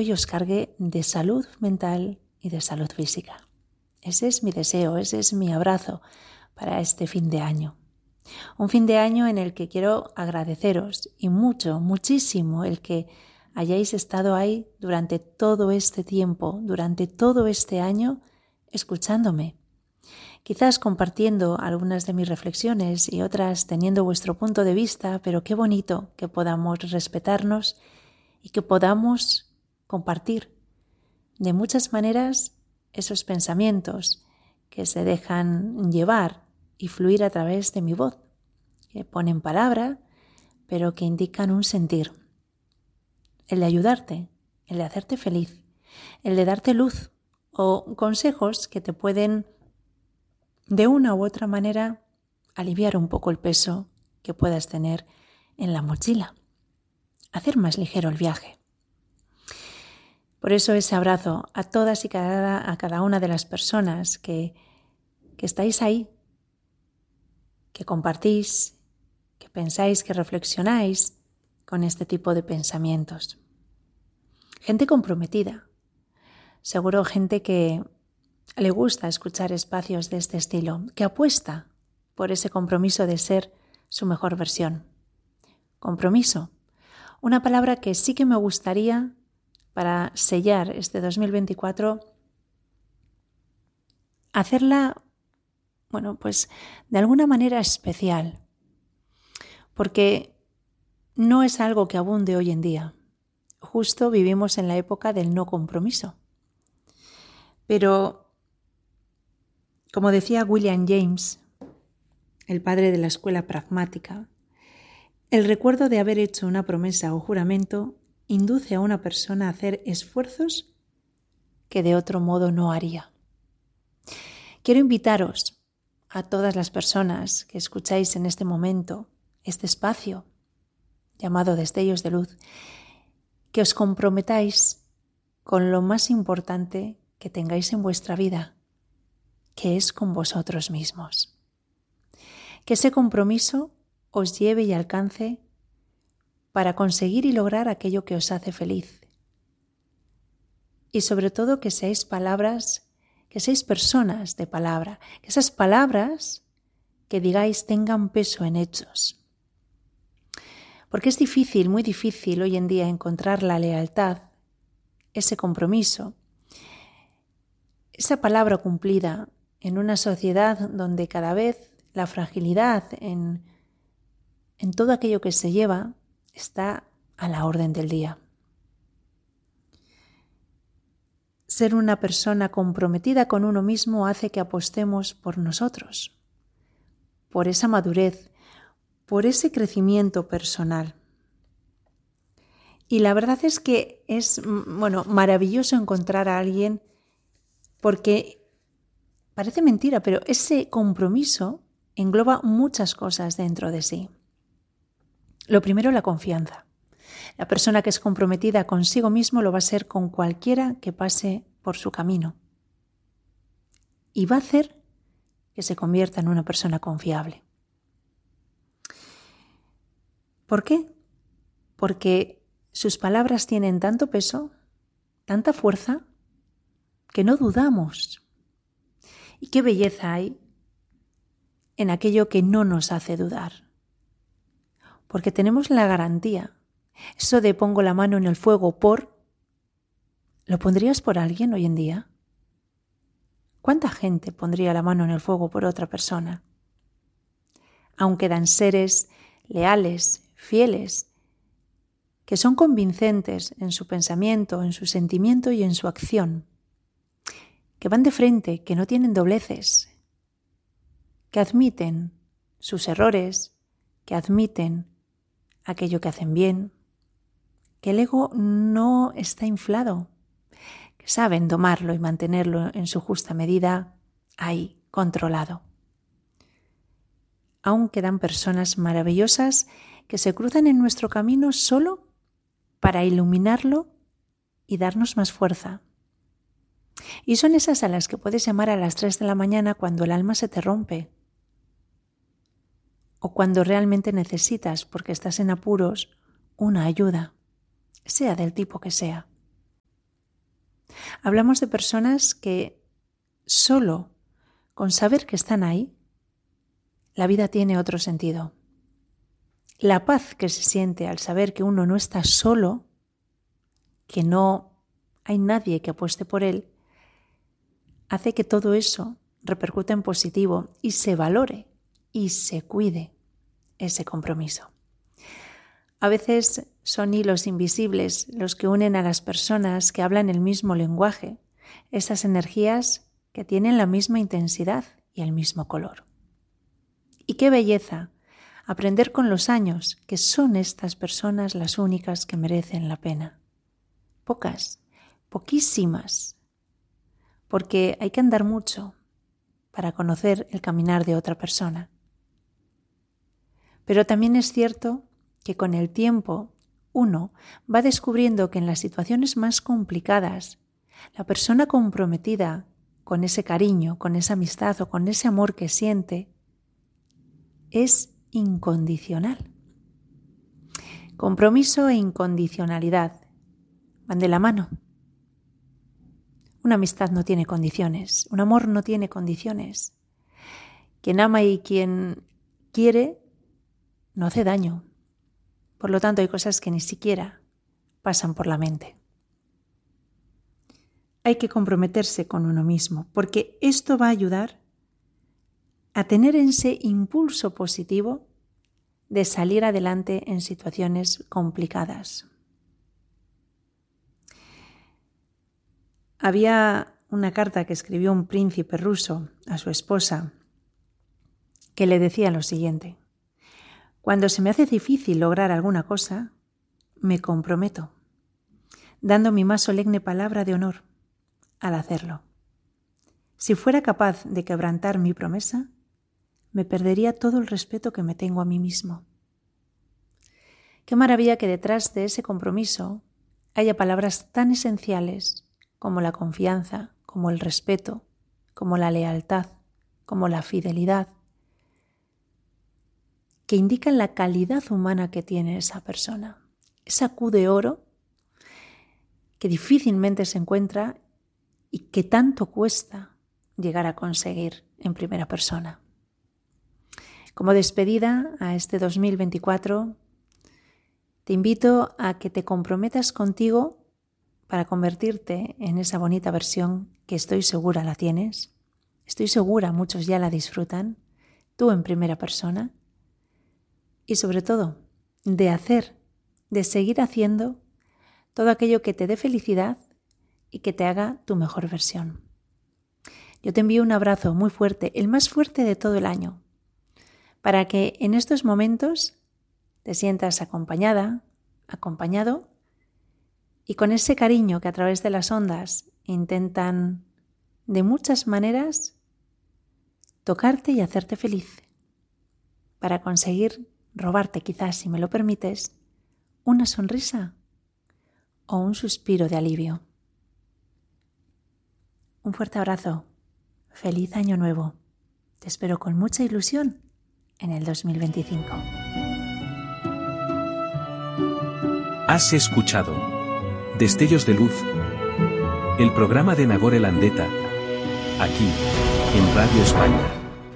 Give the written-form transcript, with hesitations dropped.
y os cargue de salud mental y de salud física. Ese es mi deseo, ese es mi abrazo para este fin de año. Un fin de año en el que quiero agradeceros y muchísimo el que hayáis estado ahí durante todo este tiempo, durante todo este año, escuchándome. Quizás compartiendo algunas de mis reflexiones y otras teniendo vuestro punto de vista, pero qué bonito que podamos respetarnos y que podamos compartir de muchas maneras esos pensamientos que se dejan llevar y fluir a través de mi voz, que ponen palabra, pero que indican un sentir. El de ayudarte, el de hacerte feliz, el de darte luz o consejos que te pueden de una u otra manera aliviar un poco el peso que puedas tener en la mochila, hacer más ligero el viaje. Por eso ese abrazo a todas y a cada una de las personas que estáis ahí, que compartís, que pensáis, que reflexionáis con este tipo de pensamientos. Gente comprometida, seguro gente que le gusta escuchar espacios de este estilo, que apuesta por ese compromiso de ser su mejor versión. Compromiso, una palabra que sí que me gustaría para sellar este 2024, hacerla, pues de alguna manera especial, porque no es algo que abunde hoy en día. Justo vivimos en la época del no compromiso. Pero, como decía William James, el padre de la escuela pragmática, el recuerdo de haber hecho una promesa o juramento induce a una persona a hacer esfuerzos que de otro modo no haría. Quiero invitaros a todas las personas que escucháis en este momento este espacio llamado Destellos de Luz, que os comprometáis con lo más importante que tengáis en vuestra vida, que es con vosotros mismos. Que ese compromiso os lleve y alcance para conseguir y lograr aquello que os hace feliz. Y sobre todo que seáis personas de palabra, que esas palabras que digáis tengan peso en hechos. Porque es difícil, muy difícil hoy en día encontrar la lealtad, ese compromiso, esa palabra cumplida en una sociedad donde cada vez la fragilidad en todo aquello que se lleva está a la orden del día. Ser una persona comprometida con uno mismo hace que apostemos por nosotros, por esa madurez, por ese crecimiento personal. Y la verdad es que es maravilloso encontrar a alguien, porque parece mentira, pero ese compromiso engloba muchas cosas dentro de sí. Lo primero, la confianza. La persona que es comprometida consigo mismo lo va a ser con cualquiera que pase por su camino. Y va a hacer que se convierta en una persona confiable. ¿Por qué? Porque sus palabras tienen tanto peso, tanta fuerza, que no dudamos. Y qué belleza hay en aquello que no nos hace dudar. Porque tenemos la garantía. Eso de pongo la mano en el fuego por... ¿Lo pondrías por alguien hoy en día? ¿Cuánta gente pondría la mano en el fuego por otra persona? Aún quedan seres leales, fieles, que son convincentes en su pensamiento, en su sentimiento y en su acción, que van de frente, que no tienen dobleces, que admiten sus errores, que admiten aquello que hacen bien, que el ego no está inflado, que saben domarlo y mantenerlo en su justa medida ahí, controlado. Aún quedan personas maravillosas que se cruzan en nuestro camino solo para iluminarlo y darnos más fuerza. Y son esas a las que puedes llamar a las 3 de la mañana cuando el alma se te rompe, o cuando realmente necesitas, porque estás en apuros, una ayuda, sea del tipo que sea. Hablamos de personas que solo con saber que están ahí, la vida tiene otro sentido. La paz que se siente al saber que uno no está solo, que no hay nadie que apueste por él, hace que todo eso repercute en positivo y se valore y se cuide ese compromiso. A veces son hilos invisibles los que unen a las personas que hablan el mismo lenguaje, esas energías que tienen la misma intensidad y el mismo color. Y qué belleza aprender con los años que son estas personas las únicas que merecen la pena. Pocas, poquísimas, porque hay que andar mucho para conocer el caminar de otra persona. Pero también es cierto que con el tiempo uno va descubriendo que en las situaciones más complicadas, la persona comprometida con ese cariño, con esa amistad o con ese amor que siente, es incondicional. Compromiso e incondicionalidad van de la mano. Una amistad no tiene condiciones, un amor no tiene condiciones. Quien ama y quien quiere no hace daño. Por lo tanto, hay cosas que ni siquiera pasan por la mente. Hay que comprometerse con uno mismo, porque esto va a ayudar a tener ese impulso positivo de salir adelante en situaciones complicadas. Había una carta que escribió un príncipe ruso a su esposa que le decía lo siguiente: cuando se me hace difícil lograr alguna cosa, me comprometo, dando mi más solemne palabra de honor al hacerlo. Si fuera capaz de quebrantar mi promesa, me perdería todo el respeto que me tengo a mí mismo. Qué maravilla que detrás de ese compromiso haya palabras tan esenciales como la confianza, como el respeto, como la lealtad, como la fidelidad, que indican la calidad humana que tiene esa persona. Esa Q de oro que difícilmente se encuentra y que tanto cuesta llegar a conseguir en primera persona. Como despedida a este 2024, te invito a que te comprometas contigo para convertirte en esa bonita versión que estoy segura la tienes. Estoy segura muchos ya la disfrutan, tú en primera persona. Y sobre todo, de seguir haciendo todo aquello que te dé felicidad y que te haga tu mejor versión. Yo te envío un abrazo muy fuerte, el más fuerte de todo el año, para que en estos momentos te sientas acompañada, acompañado, y con ese cariño que a través de las ondas intentan de muchas maneras tocarte y hacerte feliz, para conseguir robarte, quizás, si me lo permites, una sonrisa o un suspiro de alivio. Un fuerte abrazo. Feliz año nuevo. Te espero con mucha ilusión en el 2025. Has escuchado Destellos de Luz, el programa de Nagore Landeta, aquí, en Radio España.